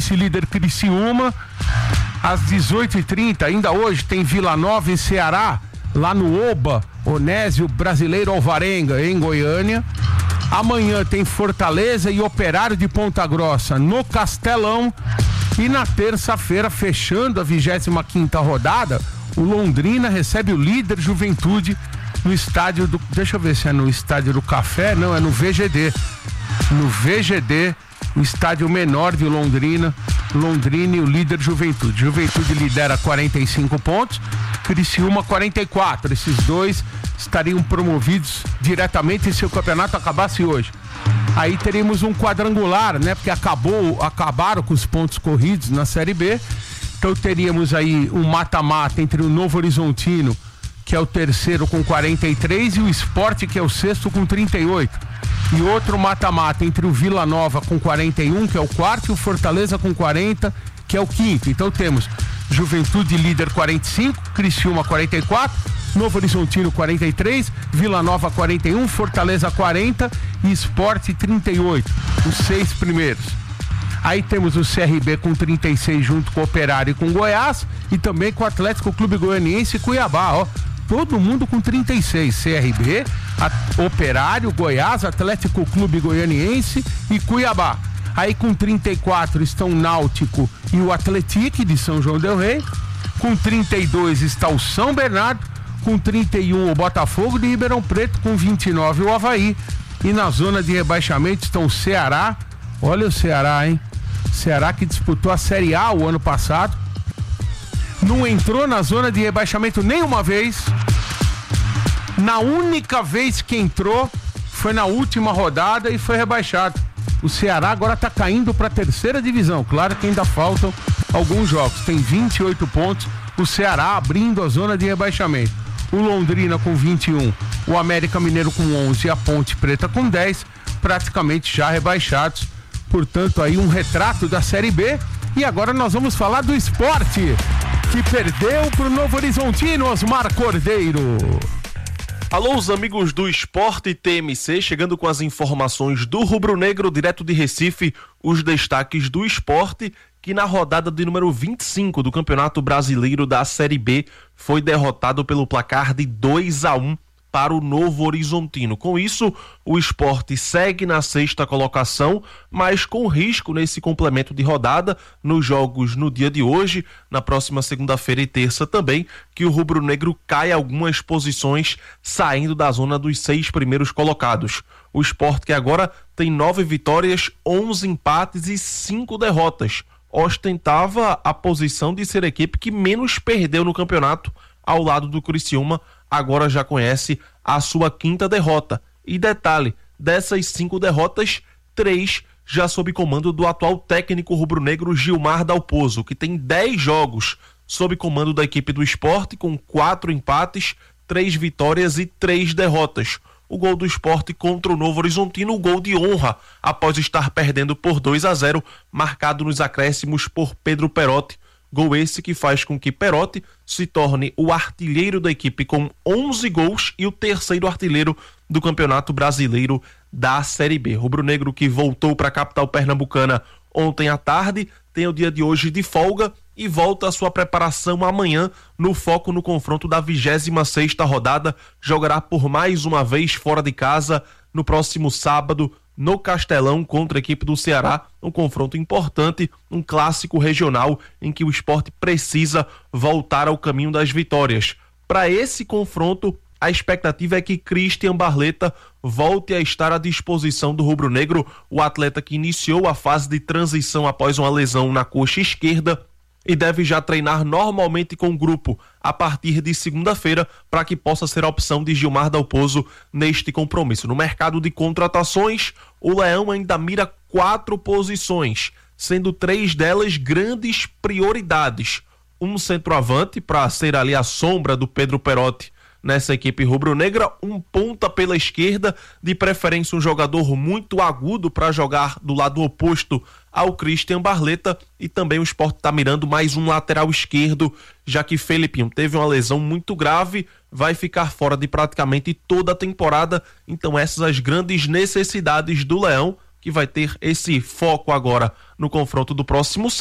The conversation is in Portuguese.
vice-líder Criciúma. Às 18h30, ainda hoje, tem Vila Nova e Ceará, lá no Oba, Onésio Brasileiro Alvarenga, em Goiânia. Amanhã tem Fortaleza e Operário de Ponta Grossa, no Castelão. E na terça-feira, fechando a 25ª rodada, o Londrina recebe o líder Juventude no estádio do... Deixa eu ver se é no estádio do Café. Não, é no VGD. No VGD, o estádio menor de Londrina. Londrina e o líder Juventude. Juventude lidera 45 pontos, Criciúma 44. Esses dois estariam promovidos diretamente se o campeonato acabasse hoje. Aí teríamos um quadrangular, né? Porque acabaram com os pontos corridos na Série B. Então teríamos aí um mata-mata entre o Novo Horizontino, que é o terceiro, com 43, e o Sport, que é o sexto, com 38. E outro mata-mata entre o Vila Nova com 41, que é o quarto, e o Fortaleza com 40, que é o quinto. Então temos Juventude líder 45, Criciúma 44, Novo Horizontino 43, Vila Nova 41, Fortaleza 40 e Sport 38, os 6 primeiros. Aí temos o CRB com 36 junto com o Operário e com o Goiás, e também com o Atlético Clube Goianiense e Cuiabá, ó. Todo mundo com 36, CRB, Operário, Goiás, Atlético Clube Goianiense e Cuiabá. Aí com 34 estão o Náutico e o Atlético de São João del Rei. Com 32 está o São Bernardo. Com 31 o Botafogo de Ribeirão Preto. Com 29 o Avaí. E na zona de rebaixamento estão o Ceará. Olha o Ceará, hein? Ceará que disputou a Série A o ano passado. Não entrou na zona de rebaixamento nenhuma vez. Na única vez que entrou foi na última rodada e foi rebaixado. O Ceará agora está caindo para a terceira divisão. Claro que ainda faltam alguns jogos. Tem 28 pontos. O Ceará abrindo a zona de rebaixamento. O Londrina com 21. O América Mineiro com 11 e a Ponte Preta com 10. Praticamente já rebaixados. Portanto, aí um retrato da Série B. E agora nós vamos falar do Sport, que perdeu para o Novo Horizontino, Osmar Cordeiro. Alô, os amigos do Esporte TMC, chegando com as informações do Rubro Negro, direto de Recife, os destaques do Esporte, que na rodada de número 25 do Campeonato Brasileiro da Série B foi derrotado pelo placar de 2-1 para o Novo Horizontino. Com isso, o Sport segue na 6ª colocação, mas com risco nesse complemento de rodada, nos jogos no dia de hoje, na próxima segunda-feira e terça também, que o rubro-negro cai algumas posições, saindo da zona dos 6 primeiros colocados. O Sport, que agora tem 9 vitórias, 11 empates e 5 derrotas, ostentava a posição de ser a equipe que menos perdeu no campeonato, ao lado do Criciúma. Agora já conhece a sua 5ª derrota. E detalhe, dessas 5 derrotas, 3 já sob comando do atual técnico rubro-negro Gilmar Dalpozo, que tem 10 jogos sob comando da equipe do Sport, com 4 empates, 3 vitórias e 3 derrotas. O gol do Sport contra o Novo Horizontino, o gol de honra, após estar perdendo por 2-0, marcado nos acréscimos por Pedro Perotti. Gol esse que faz com que Perotti se torne o artilheiro da equipe com 11 gols e o terceiro artilheiro do Campeonato Brasileiro da Série B. Rubro-negro que voltou para a capital pernambucana ontem à tarde, tem o dia de hoje de folga e volta a sua preparação amanhã no foco no confronto da 26ª rodada. Jogará por mais uma vez fora de casa no próximo sábado no Castelão contra a equipe do Ceará, um confronto importante, um clássico regional em que o Sport precisa voltar ao caminho das vitórias. Para esse confronto, a expectativa é que Christian Barleta volte a estar à disposição do rubro-negro, o atleta que iniciou a fase de transição após uma lesão na coxa esquerda e deve já treinar normalmente com o grupo a partir de segunda-feira para que possa ser a opção de Gilmar Dalpozo neste compromisso. No mercado de contratações, o Leão ainda mira 4 posições, sendo 3 delas grandes prioridades. Um centroavante para ser ali a sombra do Pedro Perotti nessa equipe rubro-negra, um ponta pela esquerda, de preferência um jogador muito agudo para jogar do lado oposto ao Christian Barleta, e também o Sport está mirando mais um lateral esquerdo, já que Felipinho teve uma lesão muito grave, vai ficar fora de praticamente toda a temporada. Então essas as grandes necessidades do Leão, que vai ter esse foco agora no confronto do próximo